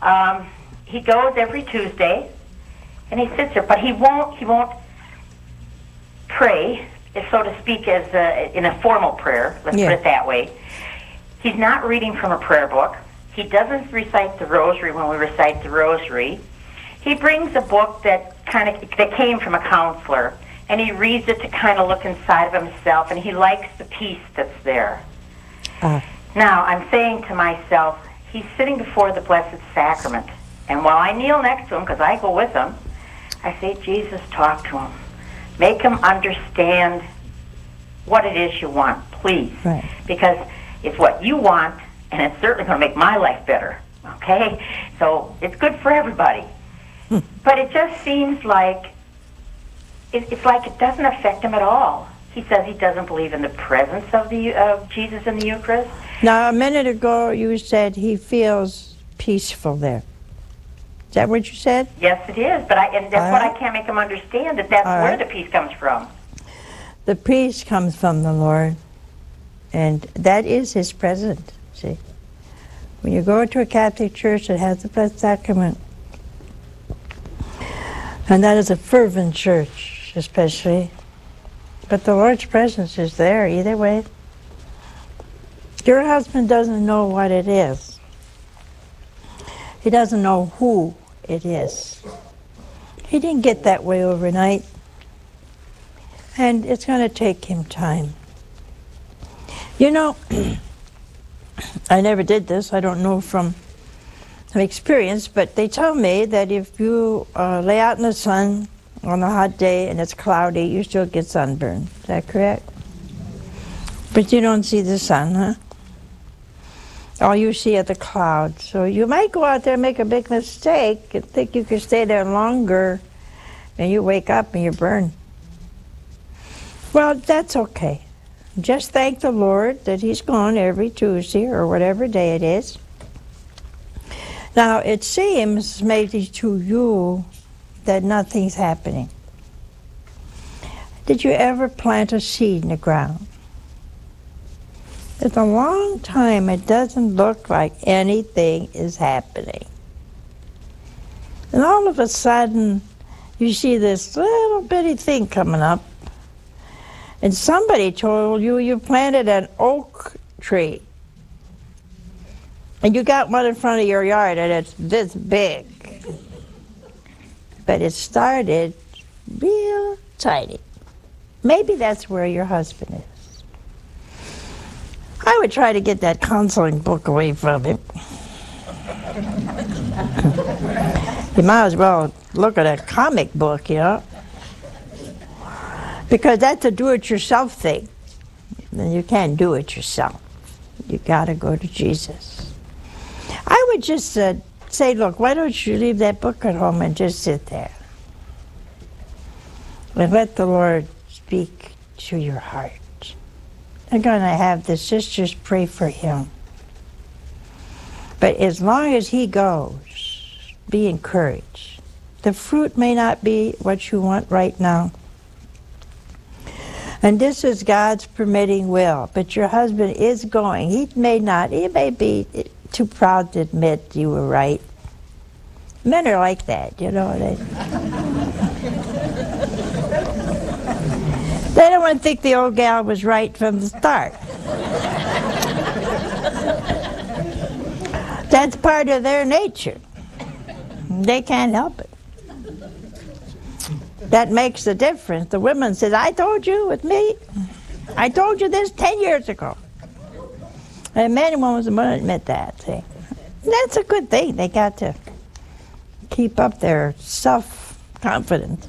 He goes every Tuesday, and he sits there, but he won't pray, so to speak, as in a formal prayer. Let's put it that way. He's not reading from a prayer book. He doesn't recite the rosary when we recite the rosary. He brings a book that came from a counselor, and he reads it to kind of look inside of himself, and he likes the peace that's there. Now, I'm saying to myself, he's sitting before the Blessed Sacrament, and while I kneel next to him, because I go with him, I say, Jesus, talk to him. Make him understand what it is you want, please. Right. Because it's what you want, and it's certainly going to make my life better, okay? So it's good for everybody. But it just seems like, it's like it doesn't affect him at all. He says he doesn't believe in the presence of Jesus in the Eucharist. Now, a minute ago you said he feels peaceful there. Is that what you said? Yes, it is. But that's what I can't make him understand, that's where the peace comes from. The peace comes from the Lord, and that is his presence, see? When you go to a Catholic church that has the Blessed Sacrament, and that is a fervent church, especially, but the Lord's presence is there either way. Your husband doesn't know what it is. He doesn't know who it is. He didn't get that way overnight. And it's going to take him time. You know, I never did this. I don't know from experience, but they tell me that if you lay out in the sun on a hot day and it's cloudy, you still get sunburn. Is that correct? But you don't see the sun, huh? All you see are the clouds. So you might go out there and make a big mistake and think you could stay there longer, and you wake up and you burn. Well, that's okay. Just thank the Lord that he's gone every Tuesday or whatever day it is. Now, it seems maybe to you that nothing's happening. Did you ever plant a seed in the ground? It's a long time it doesn't look like anything is happening. And all of a sudden, you see this little bitty thing coming up, and somebody told you you planted an oak tree. And you got one in front of your yard, and it's this big. But it started real tiny. Maybe that's where your husband is. I would try to get that counseling book away from him. You might as well look at a comic book, you know? Because that's a do-it-yourself thing. And you can't do it yourself. You gotta go to Jesus. I would just say, look, why don't you leave that book at home and just sit there? And let the Lord speak to your heart. I'm going to have the sisters pray for him. But as long as he goes, be encouraged. The fruit may not be what you want right now. And this is God's permitting will. But your husband is going. He may be too proud to admit you were right. Men are like that, you know. They don't want to think the old gal was right from the start. That's part of their nature. They can't help it. That makes the difference. The woman says, I told you with me. I told you this 10 years ago. And men and women won't admit that. See? That's a good thing. They got to keep up their self-confidence.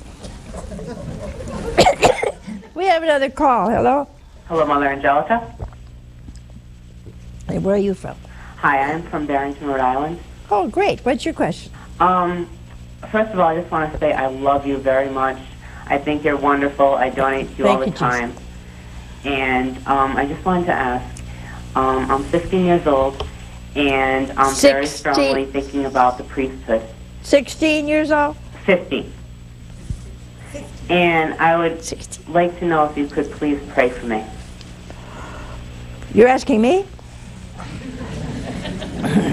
We have another call. Hello? Hello, Mother Angelica. Hey, where are you from? Hi, I'm from Barrington, Rhode Island. Oh, great. What's your question? First of all, I just want to say I love you very much. I think you're wonderful. I donate to you all the time. Jesus. And I just wanted to ask, I'm 15 years old, and I'm very strongly thinking about the priesthood. 16 years old? 15. And I would like to know if you could please pray for me. You're asking me?